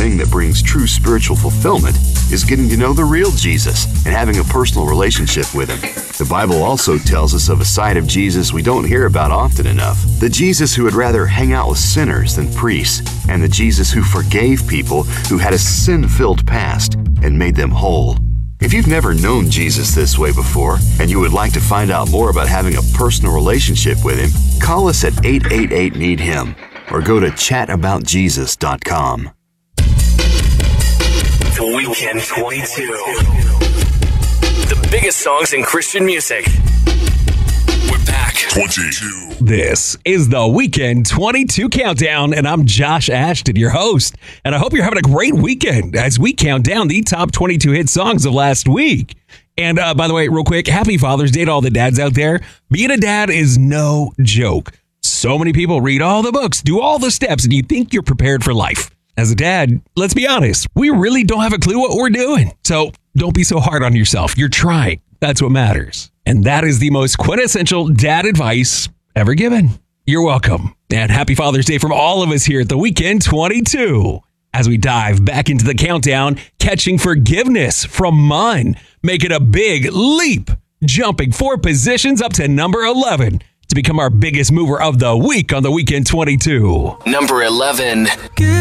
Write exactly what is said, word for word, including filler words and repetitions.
thing that brings true spiritual fulfillment is getting to know the real Jesus and having a personal relationship with him. The Bible also tells us of a side of Jesus we don't hear about often enough. The Jesus who would rather hang out with sinners than priests, and the Jesus who forgave people who had a sin-filled past and made them whole. If you've never known Jesus this way before, and you would like to find out more about having a personal relationship with him, call us at eight eight eight, need him or go to chat about jesus dot com. The Weekend twenty-two. The biggest songs in Christian music. We're back. twenty-two. This is the Weekend twenty-two Countdown, and I'm Josh Ashton, your host. And I hope you're having a great weekend as we count down the top twenty-two hit songs of last week. And uh, by the way, real quick, happy Father's Day to all the dads out there. Being a dad is no joke. So many people read all the books, do all the steps, and you think you're prepared for life. As a dad, let's be honest, we really don't have a clue what we're doing. So don't be so hard on yourself. You're trying. That's what matters. And that is the most quintessential dad advice ever given. You're welcome. And happy Father's Day from all of us here at the Weekend twenty-two. As we dive back into the countdown, catching forgiveness from Mun, making a big leap, jumping four positions up to number eleven to become our biggest mover of the week on the Weekend twenty-two. Number eleven.